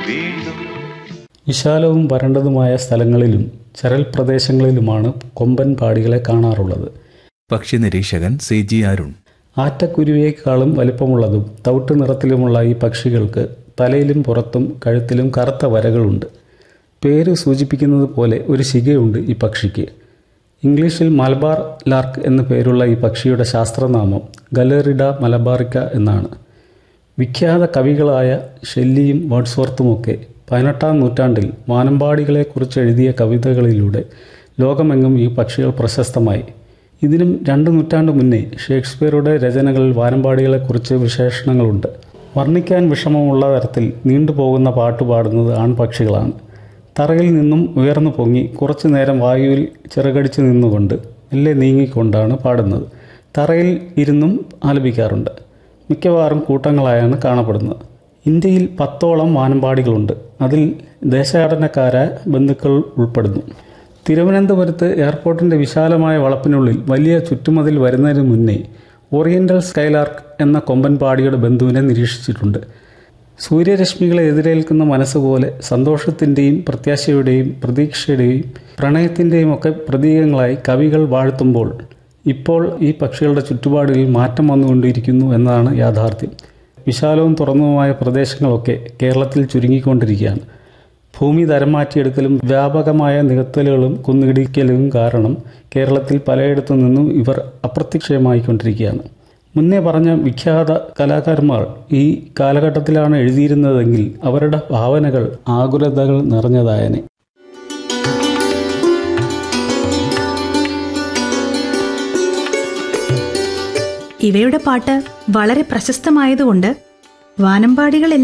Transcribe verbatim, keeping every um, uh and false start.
വിശാലവും വരണ്ടതുമായ സ്ഥലങ്ങളിലും ചരൽ പ്രദേശങ്ങളിലുമാണ് കൊമ്പൻ പാടികളെ കാണാറുള്ളത്. പക്ഷി നിരീക്ഷകൻ സി ജി അരുൺ. ആറ്റക്കുരുവിയേക്കാളും വലിപ്പമുള്ളതും തവിട്ട് നിറത്തിലുമുള്ള ഈ പക്ഷികൾക്ക് തലയിലും പുറത്തും കഴുത്തിലും കറുത്ത വരകളുണ്ട്. പേര് സൂചിപ്പിക്കുന്നത് പോലെ ഒരു ശിഖയുണ്ട് ഈ പക്ഷിക്ക്. ഇംഗ്ലീഷിൽ മലബാർ ലാർക്ക് എന്നു പേരുള്ള ഈ പക്ഷിയുടെ ശാസ്ത്രനാമം ഗലേറിഡ മലബാറിക്ക എന്നാണ്. വിഖ്യാത കവികളായ ഷെല്ലിയും വേർഡ്സ്വർത്തുമൊക്കെ പതിനെട്ടാം നൂറ്റാണ്ടിൽ വാനമ്പാടികളെക്കുറിച്ച് എഴുതിയ കവിതകളിലൂടെ ലോകമെങ്ങും ഈ പക്ഷികൾ പ്രശസ്തമായി. ഇതിനും രണ്ട് നൂറ്റാണ്ട് മുന്നേ ഷേക്സ്പിയറുടെ രചനകളിൽ വാനമ്പാടികളെക്കുറിച്ച് വിശേഷണങ്ങളുണ്ട്. വർണ്ണിക്കാൻ വിഷമമുള്ള തരത്തിൽ നീണ്ടുപോകുന്ന പാട്ട് പാടുന്നത് ആൺപക്ഷികളാണ്. തറയിൽ നിന്നും ഉയർന്നു പൊങ്ങി കുറച്ചു നേരം വായുവിൽ ചിറകടിച്ച് നിന്നുകൊണ്ട് മെല്ലെ നീങ്ങിക്കൊണ്ടാണ് പാടുന്നത്. തറയിൽ ഇരുന്നും ആലപിക്കാറുണ്ട്. മിക്കവാറും കൂട്ടങ്ങളായാണ് കാണപ്പെടുന്നത്. ഇന്ത്യയിൽ പത്തോളം വാനമ്പാടികളുണ്ട്. അതിൽ ദേശാടനക്കാരായ ബന്ധുക്കൾ ഉൾപ്പെടുന്നു. തിരുവനന്തപുരത്ത് എയർപോർട്ടിൻ്റെ വിശാലമായ വളപ്പിനുള്ളിൽ വലിയ ചുറ്റുമതിൽ വരുന്നതിന് മുന്നേ ഓറിയൻ്റൽ സ്കൈലാർക്ക് എന്ന കൊമ്പൻ പാടിയുടെ ബന്ധുവിനെ നിരീക്ഷിച്ചിട്ടുണ്ട്. സൂര്യരശ്മികളെ എതിരേൽക്കുന്ന മനസ്സുപോലെ സന്തോഷത്തിൻ്റെയും പ്രത്യാശയുടെയും പ്രതീക്ഷയുടെയും പ്രണയത്തിൻ്റെയും ഒക്കെ പ്രതീകങ്ങളായി കവികൾ വാഴ്ത്തുമ്പോൾ ഇപ്പോൾ ഈ പക്ഷികളുടെ ചുറ്റുപാടുകളിൽ മാറ്റം വന്നുകൊണ്ടിരിക്കുന്നു എന്നതാണ് യാഥാർത്ഥ്യം. വിശാലവും തുറന്നതുമായ പ്രദേശങ്ങളൊക്കെ കേരളത്തിൽ ചുരുങ്ങിക്കൊണ്ടിരിക്കുകയാണ്. ഭൂമി തരം മാറ്റിയെടുക്കലും വ്യാപകമായ നികത്തലുകളും കുന്നിടിക്കലും കാരണം കേരളത്തിൽ പലയിടത്തു നിന്നും ഇവർ അപ്രത്യക്ഷമായിക്കൊണ്ടിരിക്കുകയാണ്. മുന്നേ പറഞ്ഞ വിഖ്യാത കലാകാരന്മാർ ഈ കാലഘട്ടത്തിലാണ് എഴുതിയിരുന്നതെങ്കിൽ അവരുടെ ഭാവനകൾ ആകുലതകൾ നിറഞ്ഞതായനെ. ഇവയുടെ പാട്ട് വളരെ പ്രശസ്തമായതുകൊണ്ട് വാനമ്പാടികൾ